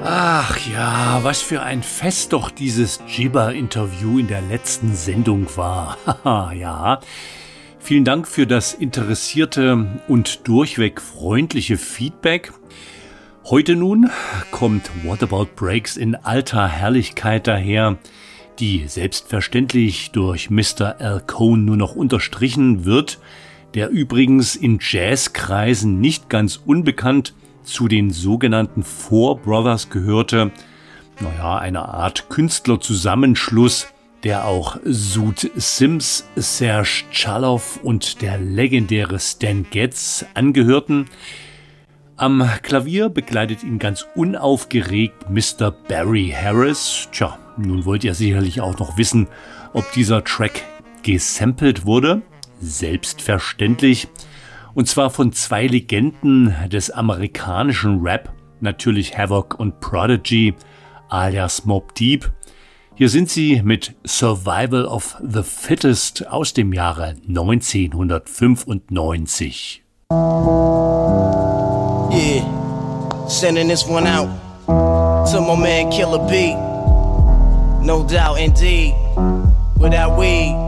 Ach ja, was für ein Fest doch dieses Jibber-Interview in der letzten Sendung war. Haha, ja. Vielen Dank für das interessierte und durchweg freundliche Feedback. Heute nun kommt What About Breaks in alter Herrlichkeit daher, die selbstverständlich durch Mr. Al Cohn nur noch unterstrichen wird, der übrigens in Jazzkreisen nicht ganz unbekannt zu den sogenannten Four Brothers gehörte. Naja, eine Art Künstlerzusammenschluss, der auch Zoot Sims, Serge Tchallov und der legendäre Stan Getz angehörten. Am Klavier begleitet ihn ganz unaufgeregt Mr. Barry Harris. Tja, nun wollt ihr sicherlich auch noch wissen, ob dieser Track gesampelt wurde. Selbstverständlich. Und zwar von zwei Legenden des amerikanischen Rap, natürlich Havoc und Prodigy, alias Mobb Deep. Hier sind sie mit Survival of the Fittest aus dem Jahre 1995. Yeah, sending this one out to my man Killer B. No doubt indeed, without weed